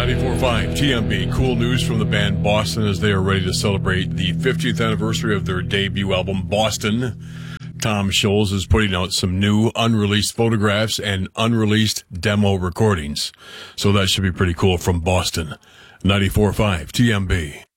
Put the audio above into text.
94.5 TMB. Cool news from the band Boston as they are ready to celebrate the 50th anniversary of their debut album, Boston. Tom Scholz is putting out some new unreleased photographs and unreleased demo recordings. So that should be pretty cool from Boston. 94.5 TMB.